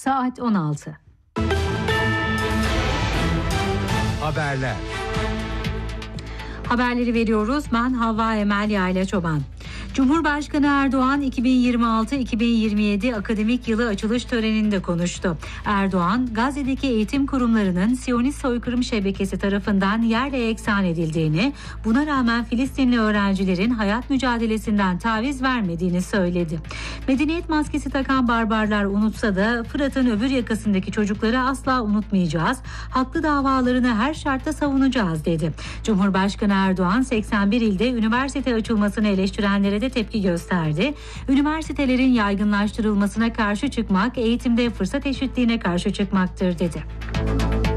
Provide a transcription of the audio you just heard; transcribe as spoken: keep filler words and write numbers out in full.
Saat on altı. Haberler. Haberleri veriyoruz. Ben Havva Emel Yayla Çoban. Cumhurbaşkanı Erdoğan iki bin yirmi altı iki bin yirmi yedi akademik yılı açılış töreninde konuştu. Erdoğan, Gazze'deki eğitim kurumlarının Siyonist soykırım şebekesi tarafından yerle yeksan edildiğini, buna rağmen Filistinli öğrencilerin hayat mücadelesinden taviz vermediğini söyledi. Medeniyet maskesi takan barbarlar unutsa da Fırat'ın öbür yakasındaki çocukları asla unutmayacağız, haklı davalarını her şartta savunacağız dedi. Cumhurbaşkanı Erdoğan, seksen bir ilde üniversite açılmasını eleştirenlere de tepki gösterdi. Üniversitelerin yaygınlaştırılmasına karşı çıkmak, eğitimde fırsat eşitliğine karşı çıkmaktır dedi.